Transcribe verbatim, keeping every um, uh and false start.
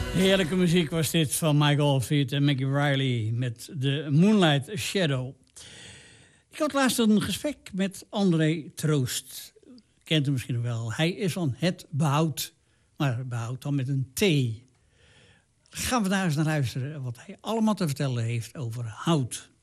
Heerlijke muziek was dit van Mike Oldfield en Maggie Riley met de Moonlight Shadow. Ik had laatst een gesprek met André Troost. Kent hem misschien wel. Hij is van Het Behoud, maar Behoud dan met een T. Gaan we daar eens naar luisteren wat hij allemaal te vertellen heeft over hout.